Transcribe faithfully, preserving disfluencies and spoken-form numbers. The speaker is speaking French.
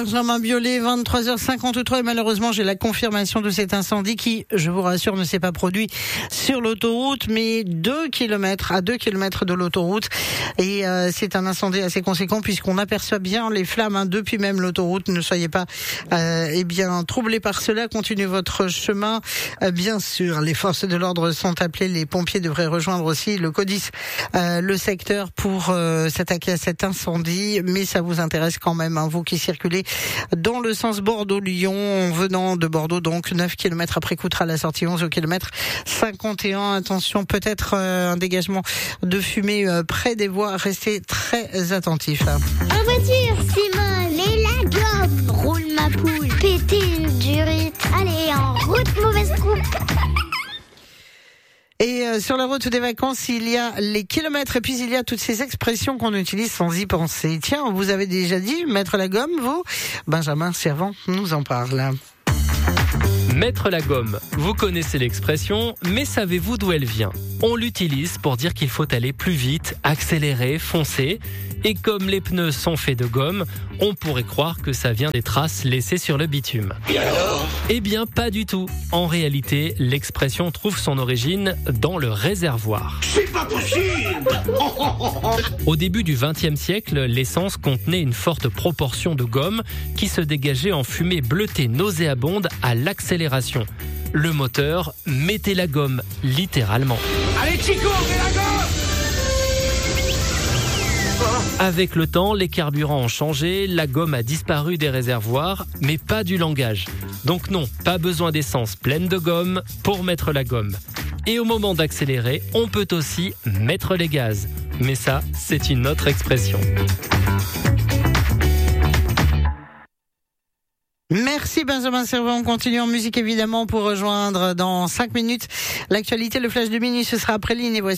Benjamin Biolay, vingt-trois heures cinquante-trois, et malheureusement j'ai la confirmation de cet incendie qui, je vous rassure, ne s'est pas produit sur l'autoroute, mais deux kilomètres, à deux kilomètres de l'autoroute. Et euh, c'est un incendie assez conséquent puisqu'on aperçoit bien les flammes hein, depuis même l'autoroute. Ne soyez pas euh, eh bien troublés par cela. Continuez votre chemin. Euh, bien sûr, les forces de l'ordre sont appelées. Les pompiers devraient rejoindre aussi le CODIS, euh, le secteur pour euh, s'attaquer à cet incendie. Mais ça vous intéresse quand même, hein, vous qui circulez dans le sens Bordeaux-Lyon, venant de Bordeaux, donc neuf kilomètres après Coutras, la sortie onze au kilomètre cinquante et un. Attention, peut-être euh, un dégagement de fumée euh, près des voies. Restez très attentifs. En voiture, Simone, et la gomme, roule ma poule, péter une durite, allez en route, mauvaise coupe. Et euh, sur la route des vacances, il y a les kilomètres et puis il y a toutes ces expressions qu'on utilise sans y penser. Tiens, vous avez déjà dit mettre la gomme, vous ? Benjamin Servan nous en parle. Mettre la gomme, vous connaissez l'expression, mais savez-vous d'où elle vient ? On l'utilise pour dire qu'il faut aller plus vite, accélérer, foncer. Et comme les pneus sont faits de gomme, on pourrait croire que ça vient des traces laissées sur le bitume. Et alors ? Eh bien, pas du tout. En réalité, l'expression trouve son origine dans le réservoir. C'est pas possible ! Au début du vingtième siècle, l'essence contenait une forte proportion de gomme qui se dégageait en fumée bleutée nauséabonde à l'accélération. Le moteur mettait la gomme, littéralement. Allez Chico, mets la gomme ! Avec le temps, les carburants ont changé, la gomme a disparu des réservoirs, mais pas du langage. Donc non, pas besoin d'essence pleine de gomme pour mettre la gomme. Et au moment d'accélérer, on peut aussi mettre les gaz. Mais ça, c'est une autre expression. Merci Benjamin Servan. On continue en musique évidemment pour rejoindre dans cinq minutes l'actualité. Le flash de minuit, ce sera après ligne et voici